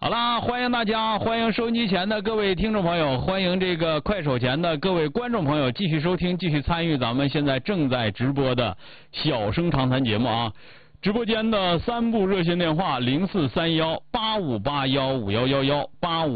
好啦，欢迎大家，欢迎收音机前的各位听众朋友，欢迎这个快手前的各位观众朋友继续收听、继续参与咱们现在正在直播的小生长谈节目啊。直播间的3部热线电话：04318581511185。